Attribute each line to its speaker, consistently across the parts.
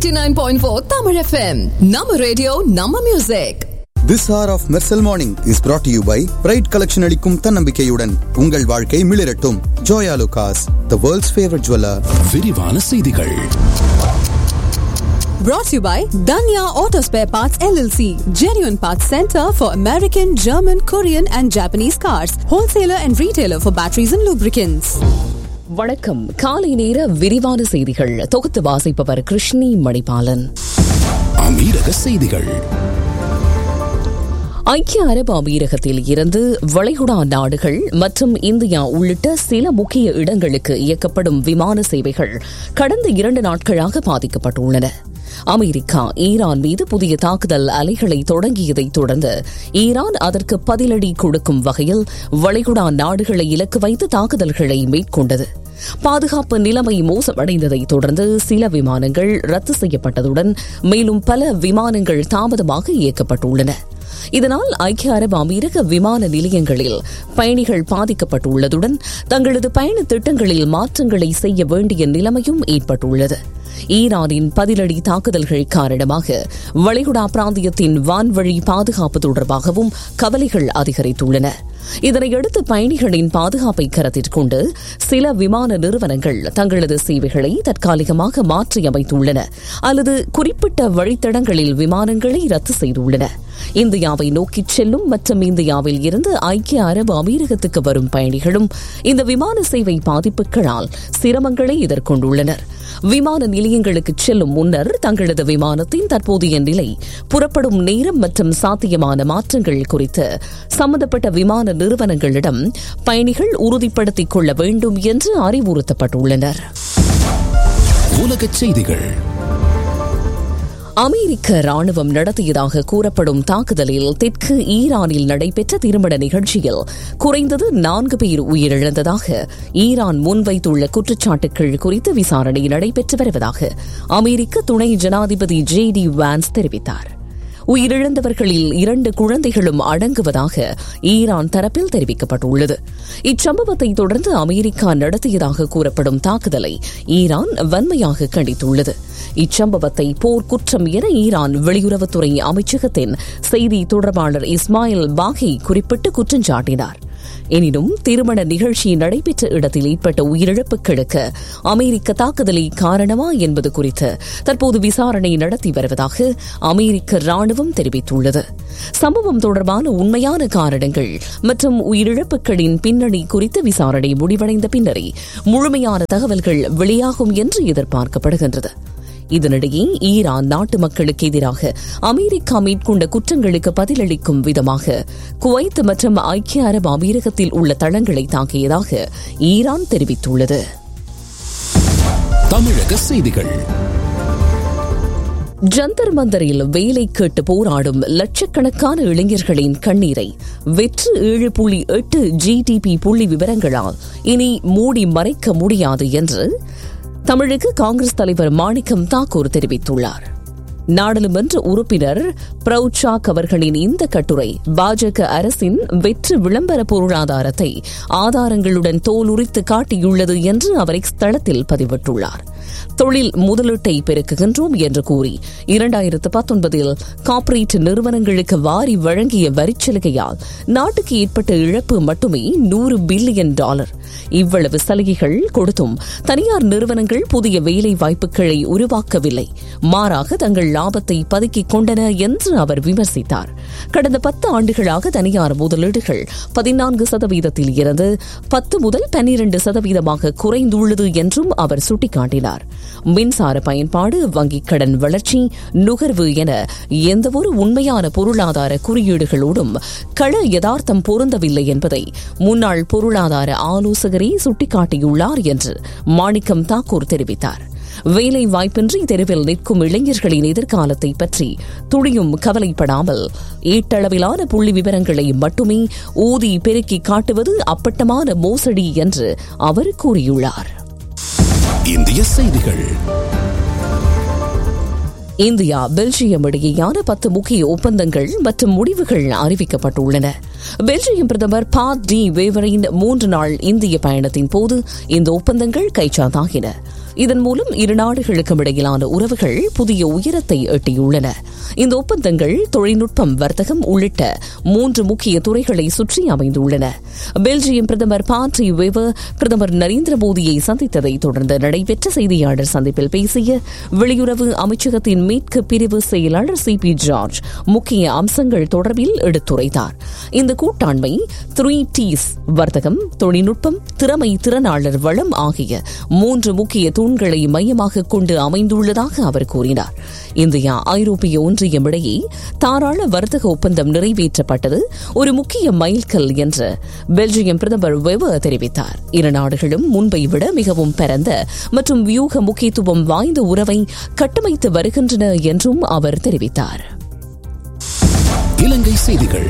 Speaker 1: 89.4 Tamil FM. Nama radio, Nama music.
Speaker 2: This hour of Mersal Morning is brought to you by Pride Collection அளிக்கும் தன்னம்பிக்கையுடன் உங்கள் வாழ்க்கை மிளிரட்டும். Joya Lucas, the world's favorite jeweler.
Speaker 3: விரிவான செய்திகள்.
Speaker 1: Brought to you by Danya Auto Spare Parts LLC, genuine parts center for American, German, Korean and Japanese cars, wholesaler and retailer for batteries and lubricants.
Speaker 4: வணக்கம். காலை நேர விரிவான செய்திகள் தொகுத்து வாசிப்பவர் கிருஷ்ணி மணிபாலன்.
Speaker 3: அமீரக செய்திகள்.
Speaker 4: ஐக்கிய அரபு அமீரகத்தில் இருந்து வளைகுடா நாடுகள் மற்றும் இந்தியா உள்ளிட்ட சில முக்கிய இடங்களுக்கு இயக்கப்படும் விமான சேவைகள் கடந்த 2 நாட்களாக பாதிக்கப்பட்டுள்ளன. அமெரிக்கா ஈரான் மீது புதிய தாக்குதல் அலைகளை தொடங்கியதைத் தொடர்ந்து ஈரான் அதற்கு பதிலடி கொடுக்கும் வகையில் வளைகுடா நாடுகளை இலக்கு வைத்து தாக்குதல்களை மேற்கொண்டது. பாதுகாப்பு நிலைமை மோசமடைந்ததைத் தொடர்ந்து சில விமானங்கள் ரத்து செய்யப்பட்டதுடன் மேலும் பல விமானங்கள் தாமதமாக இயக்கப்பட்டுள்ளன. இதனால் ஐக்கிய அரபு அமீரக விமான நிலையங்களில் பயணிகள் பாதிக்கப்பட்டுள்ளதுடன் தங்களது பயண திட்டங்களில் மாற்றங்களை செய்ய வேண்டிய நிலைமையும் ஏற்பட்டுள்ளது. ஈரானின் பதிலடி தாக்குதல்கள் காரணமாக வளைகுடா பிராந்தியத்தின் வான்வழி பாதுகாப்பு தொடர்பாகவும் கவலைகள் அதிகரித்துள்ளன. இதனையடுத்து பயணிகளின் பாதுகாப்பை கருத்தில் கொண்டு சில விமான நிறுவனங்கள் தங்களது சேவைகளை தற்காலிகமாக மாற்றியமைத்துள்ளன அல்லது குறிப்பிட்ட வழித்தடங்களில் விமானங்களை ரத்து செய்துள்ளன. இந்தியாவை நோக்கிச் செல்லும் மற்றும் இந்தியாவில் இருந்து ஐக்கிய அரபு அமீரகத்துக்கு வரும் பயணிகளும் இந்த விமான சேவை பாதிப்புகளால் சிரமங்களை எதிர்கொண்டுள்ளனர். விமான நிலையங்களுக்கு செல்லும் முன்னர் தங்களது விமானத்தின் தற்போதைய நிலை, புறப்படும் நேரம் மற்றும் சாத்தியமான மாற்றங்கள் குறித்து சம்பந்தப்பட்ட விமான நிறுவனங்களிடம் பயணிகள் உறுதிப்படுத்திக் கொள்ள வேண்டும் என்று அறிவுறுத்தப்பட்டுள்ளனர்.
Speaker 3: உலகச் செய்திகள்.
Speaker 4: அமெரிக்க ராணுவம் நடத்தியதாக கூறப்படும் தாக்குதலில் தெற்கு ஈரானில் நடைபெற்ற திருமண நிகழ்ச்சியில் குறைந்தது 4 பேர் உயிரிழந்ததாக ஈரான் முன்வைத்துள்ள குற்றச்சாட்டுகள் குறித்து விசாரணை நடைபெற்று வருவதாக அமெரிக்க துணை ஜனாதிபதி JD வான்ஸ் தெரிவித்தார். உயிரிழந்தவர்களில் 2 குழந்தைகளும் அடங்குவதாக ஈரான் தரப்பில் தெரிவிக்கப்பட்டுள்ளது. இச்சம்பவத்தை தொடர்ந்து அமெரிக்கா நடத்தியதாக கூறப்படும் தாக்குதலை ஈரான் வன்மையாக கண்டித்துள்ளது. இச்சம்பவத்தை போர்க்குற்றம் என ஈரான் வெளியுறவுத்துறை அமைச்சகத்தின் செய்தி தொடர்பாளர் இஸ்மாயில் பாகி குறிப்பிட்டு குற்றம் சாட்டினார். எனினும் திருமண நிகழ்ச்சி நடைபெற்ற இடத்தில் ஏற்பட்ட உயிரிழப்புகளுக்கு அமெரிக்க தாக்குதலை காரணமா என்பது குறித்து தற்போது விசாரணை நடத்தி வருவதாக அமெரிக்க ராணுவம் தெரிவித்துள்ளது. சம்பவம் தொடர்பான உண்மையான காரணங்கள் மற்றும் உயிரிழப்புகளின் பின்னணி குறித்து விசாரணை முடிவடைந்த பின்னரே முழுமையான தகவல்கள் வெளியாகும் என்று எதிர்பார்க்கப்படுகின்றது. இதனிடையே ஈரான் நாட்டு மக்களுக்கு எதிராக அமெரிக்கா மேற்கொண்ட குற்றங்களுக்கு பதிலளிக்கும் விதமாக குவைத் மற்றும் ஐக்கிய அரபு அமீரகத்தில் உள்ள தளங்களை தாக்கியதாக ஈரான் தெரிவித்துள்ளது.
Speaker 3: தமிழக செய்திகள்.
Speaker 4: ஜந்தர் மந்தரில் வேலை கேட்டு போராடும் லட்சக்கணக்கான இளைஞர்களின் கண்ணீரை வெற்று 7.8 GDP புள்ளி விவரங்களால் இனி மூடி மறைக்க முடியாது என்று தமிழக காங்கிரஸ் தலைவர் மாணிக்கம் தாக்கூர் தெரிவித்துள்ளார். நாடாளுமன்ற உறுப்பினர் பிரவுச்சாக் அவர்களின் இந்த கட்டுரை பாஜக அரசின் வெற்று விளம்பர பொருளாதாரத்தை ஆதாரங்களுடன் தோலுரித்து காட்டியுள்ளது என்று அவர் தளத்தில் பதிவிட்டுள்ளார். தொழில் முதலீட்டை பெருக்குகின்றோம் என்று கூறி 2019 கார்ப்பரேட் நிறுவனங்களுக்கு வாரி வழங்கிய வரிச்சலுகையால் நாட்டுக்கு ஏற்பட்ட இழப்பு மட்டுமே $100 பில்லியன். இவ்வளவு சலுகைகள் கொடுத்தும் தனியார் நிறுவனங்கள் புதிய வேலை வாய்ப்புகளை உருவாக்கவில்லை, மாறாக தங்கள் லாபத்தை பதுக்கிக் கொண்டன என்று அவர் விமர்சித்தார். கடந்த 10 ஆண்டுகளாக தனியார் முதலீடுகள் 14% இருந்து 10 முதல் 12% குறைந்துள்ளது என்றும் அவர் சுட்டிக்காட்டினார். மின்சார பயன்பாடு, வங்கிக் கடன் வளர்ச்சி, நுகர்வு என எந்தவொரு உண்மையான பொருளாதார குறியீடுகளோடும் கள யதார்த்தம் பொருந்தவில்லை என்பதை முன்னாள் பொருளாதார ஆலோசகரே சுட்டிக்காட்டியுள்ளார் என்று மாணிக்கம் தாக்கூர் தெரிவித்தார். வேலை வாய்ப்பின்றி தெருவில் நிற்கும் இளைஞர்களின் எதிர்காலத்தை பற்றி துளியும் கவலைப்படாமல் ஏட்டளவிலான புள்ளி விவரங்களை மட்டுமே ஊதி பெருக்கி காட்டுவது அப்பட்டமான மோசடி என்று அவர் கூறியுள்ளார்.
Speaker 3: இந்திய செய்திகள்.
Speaker 4: இந்தியா பெல்ஜியம் இடையேயான 10 முக்கிய ஒப்பந்தங்கள் மற்றும் முடிவுகள் அறிவிக்கப்பட்டுள்ளன. பெல்ஜியம் பிரதமர் பாட் டி வேவரின் 3 நாள் இந்திய பயணத்தின் போது இந்த ஒப்பந்தங்கள் கைச்சாத்தாகின. இதன் மூலம் இரு நாடுகளுக்கும் இடையிலான உறவுகள் புதிய உயரத்தை எட்டியுள்ளன. இந்த ஒப்பந்தங்கள் தொழில்நுட்பம், வர்த்தகம் உள்ளிட்ட 3 முக்கிய துறைகளை சுற்றி அமைந்துள்ளன. பெல்ஜியம் பிரதமர் பாட்ரி வெவர் பிரதமர் நரேந்திர மோடியை சந்தித்ததை தொடர்ந்து நடைபெற்ற செய்தியாளர் சந்திப்பில் பேசிய வெளியுறவு அமைச்சகத்தின் மேற்கு பிரிவு செயலாளர் CP ஜார்ஜ் முக்கிய அம்சங்கள் தொடர்பில் எடுத்துரைத்தார். இந்த கூட்டாண்மை 3Ts வர்த்தகம், தொழில்நுட்பம், திறமை, திறனாளர் வளம் ஆகிய 3 முக்கிய தூண்களை மையமாக கொண்டு அமைந்துள்ளதாக அவர் கூறினார். இந்தியா ஐரோப்பிய ஒன்றியம் இடையே தாராள வர்த்தக ஒப்பந்தம் நிறைவேற்றப்பட்டது ஒரு முக்கிய மைல்கல் என்று பெல்ஜியம் பிரதமர் வெவர் தெரிவித்தார். இரு நாடுகளும் முன்பை விட மிகவும் பரந்த மற்றும் வியூக முக்கியத்துவம் வாய்ந்த உறவை கட்டமைத்து வருகின்றன என்றும் அவர் தெரிவித்தார்.
Speaker 3: இலங்கை செய்திகள்.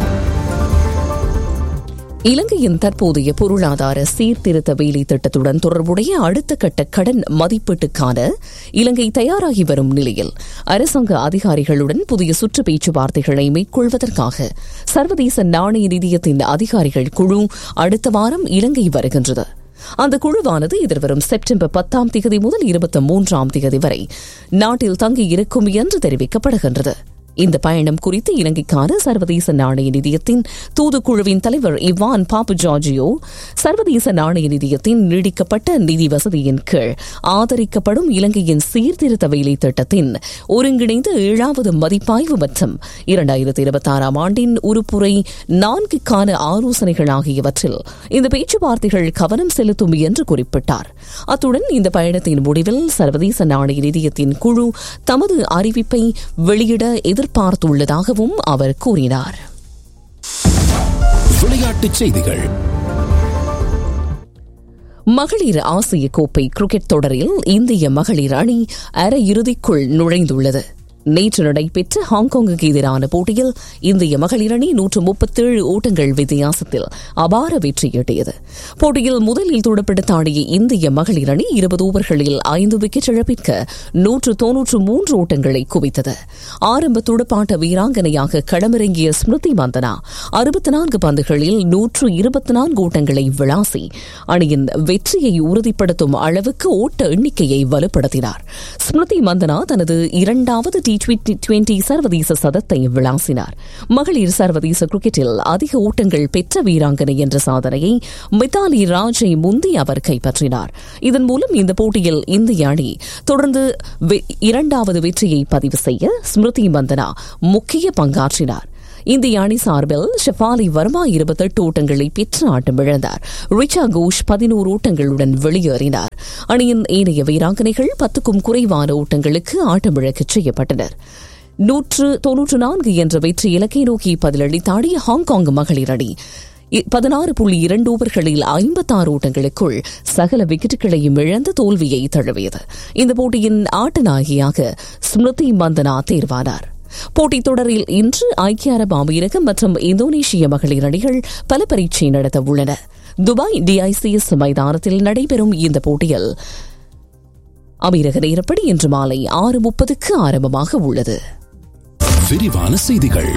Speaker 4: இலங்கையின் தற்போதைய பொருளாதார சீர்திருத்த வேலை திட்டத்துடன் தொடர்புடைய அடுத்த கட்ட கடன் மதிப்பீட்டுக்கான இலங்கை தயாராகி வரும் நிலையில் அரசாங்க அதிகாரிகளுடன் புதிய சுற்று பேச்சுவார்த்தைகளை மேற்கொள்வதற்காக சர்வதேச நாணய நிதியத்தின் அதிகாரிகள் குழு அடுத்த வாரம் இலங்கை வருகின்றது. அந்த குழுவானது எதிர்வரும் செப்டம்பர் 10 முதல் 23 வரை நாட்டில் தங்கியிருக்கும் என்று தெரிவிக்கப்படுகின்றது. இந்த பயணம் குறித்து இலங்கைக்கான சர்வதேச நாணய நிதியத்தின் தூதுக்குழுவின் தலைவர் இவான் பாப்பு ஜார்ஜியோ சர்வதேச நாணய நிதியத்தின் நீடிக்கப்பட்ட நிதி வசதியின் கீழ் ஆதரிக்கப்படும் இலங்கையின் சீர்திருத்த வேலை திட்டத்தின் ஒருங்கிணைந்த 7வது மதிப்பாய்வு மற்றும் 2026 ஆண்டின் உருப்புரை 4க்கான ஆலோசனைகள் ஆகியவற்றில் இந்த பேச்சுவார்த்தைகள் கவனம் செலுத்தும் என்று குறிப்பிட்டார். அத்துடன் இந்த பயணத்தின் முடிவில் சர்வதேச நாணய நிதியத்தின் குழு தமது அறிவிப்பை வெளியிட எதிர்பார்த்துள்ளதாகவும் அவர் கூறினார்.
Speaker 3: விளையாட்டுச் செய்திகள்.
Speaker 4: மகளிர் ஆசிய கோப்பை கிரிக்கெட் தொடரில் இந்திய மகளிர் அணி அரையிறுதிக்குள் நுழைந்துள்ளது. நேற்று நடைபெற்ற ஹாங்காங்குக்கு எதிரான போட்டியில் இந்திய மகளிர் அணி 137 ஓட்டங்கள் வித்தியாசத்தில் அபார வெற்றியீட்டியது. போட்டியில் முதலில் துடுப்படுத்த ஆடிய இந்திய மகளிர் அணி 20 ஓவர்களில் 5 விக்கெட் இழப்பிற்கு 193 ஓட்டங்களை குவித்தது. ஆரம்ப துடுப்பாட்ட வீராங்கனையாக களமிறங்கிய ஸ்மிருதி மந்தனா 64 பந்துகளில் 124 ஓட்டங்களை விளாசி அணியின் வெற்றியை உறுதிப்படுத்தும் அளவுக்கு ஓட்ட எண்ணிக்கையை வலுப்படுத்தினார். ஸ்மிருதி மந்தனா தனது 2வது T20 சர்வதேச சதத்தை விளாசினார். மகளிர் சர்வதேச கிரிக்கெட்டில் அதிக ஓட்டங்கள் பெற்ற வீராங்கனை என்ற சாதனையை மித்தாலி ராஜை முந்தி அவர் கைப்பற்றினார். இதன் மூலம் இந்த போட்டியில் இந்திய அணி தொடர்ந்து 2வது வெற்றியை பதிவு செய்ய ஸ்மிருதி மந்தனா முக்கிய பங்காற்றினார். இந்திய அணி சார்பில் ஷெஃபாலி வர்மா 28 ஓட்டங்களை பெற்று ஆட்டமிழந்தார். ரிச்சா கோஷ் 11 ஓட்டங்களுடன் வெளியேறினார். அணியின் ஏனைய வீராங்கனைகள் 10க்கும் குறைவான ஓட்டங்களுக்கு ஆட்டமிழக்கச் செய்யப்பட்டனர். 194 என்ற வெற்றி இலக்கை நோக்கி பதிலளித்தாடிய ஹாங்காங் மகளிர் அணி 16.2 ஓவர்களில் 56 ஓட்டங்களுக்குள் சகல விக்கெட்டுகளையும் இழந்து தோல்வியை தழுவியது. இந்த போட்டியின் ஆட்டநாயகியாக ஸ்மிருதி மந்தனா தேர்வானார். போட்டித் தொடரில் இன்று ஐக்கிய அரபு அமீரகம் மற்றும் இந்தோனேஷிய மகளிர் அணிகள் பல பரீட்சை நடத்த உள்ளன. துபாய் DICS மைதானத்தில் நடைபெறும் இந்த போட்டியில் அமீரக நேரப்படி இன்று மாலை 6:30க்கு ஆரம்பமாக உள்ளது.
Speaker 3: விரிவான செய்திகள்.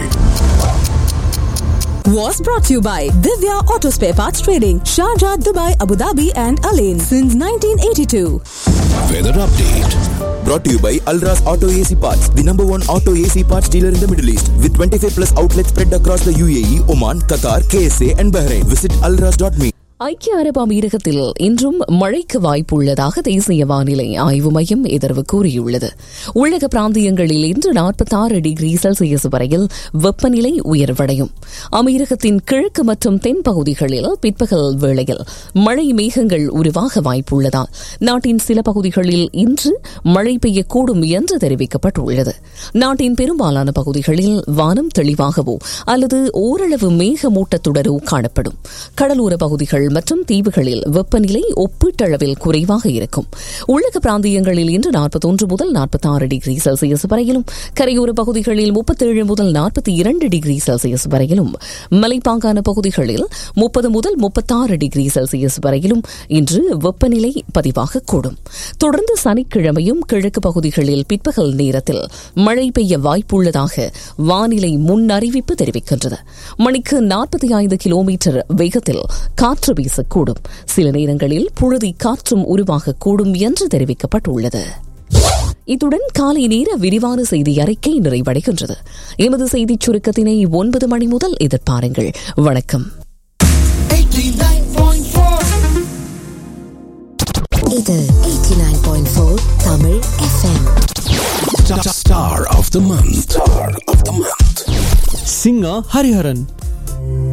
Speaker 1: Was brought to you by Divya Auto Spare Parts Trading, Sharjah, Dubai, Abu Dhabi and Alain since 1982.
Speaker 3: Weather update.
Speaker 5: Brought to you by Alras Auto AC Parts, the #1 auto AC parts dealer in the Middle East, with 25 plus outlets spread across the UAE, Oman, Qatar, KSA and Bahrain. Visit alras.me.
Speaker 4: ஐக்கிய அரபு அமீரகத்தில் இன்றும் மழைக்கு வாய்ப்புள்ளதாக தேசிய வானிலை ஆய்வு மையம் எதிர்வு கூறியுள்ளது. உள்ளக பிராந்தியங்களில் இன்று 46 டிகிரி செல்சியஸ் வரையில் வெப்பநிலை உயர்வடையும். அமீரகத்தின் கிழக்கு மற்றும் தென் பகுதிகளில் பிற்பகல் வேளையில் மழை மேகங்கள் உருவாக வாய்ப்புள்ளதால் நாட்டின் சில பகுதிகளில் இன்று மழை பெய்யக்கூடும் என்று தெரிவிக்கப்பட்டுள்ளது. நாட்டின் பெரும்பாலான பகுதிகளில் வானம் தெளிவாகவோ அல்லது ஓரளவு மேகமூட்டத்துடனோ காணப்படும். கடலோர பகுதிகள் மற்றும் தீவுகளில் வெப்பநிலை ஒப்பீட்டளவில் குறைவாக இருக்கும். உள்ளக பிராந்தியங்களில் இன்று 41 முதல் 46 டிகிரி செல்சியஸ் வரையிலும், கரையோர பகுதிகளில் 37 முதல் 42 டிகிரி செல்சியஸ் வரையிலும், மலைப்பாங்கான பகுதிகளில் 30 முதல் 36 டிகிரி செல்சியஸ் வரையிலும் இன்று வெப்பநிலை பதிவாகக்கூடும். தொடர்ந்து சனிக்கிழமையும் கிழக்கு பகுதிகளில் பிற்பகல் நேரத்தில் மழை பெய்ய வாய்ப்புள்ளதாக வானிலை முன்னறிவிப்பு தெரிவிக்கின்றது. மணிக்கு 45 கிலோமீட்டர் வேகத்தில் காற்று காற்று வீசக்கூடும். சில நேரங்களில் புழுதி காற்றும் உருவாகக்கூடும் என்று தெரிவிக்கப்பட்டுள்ளது. இத்துடன் காலை நேர விரிவான செய்தி அறிக்கை நிறைவடைகின்றது. எமது செய்திச் சுருக்கத்தினை 9 மணி முதல் எதிர்பாருங்கள். வணக்கம்.
Speaker 6: இது 89.4 Tamil FM.
Speaker 3: Star of the month.
Speaker 7: Singer Hariharan.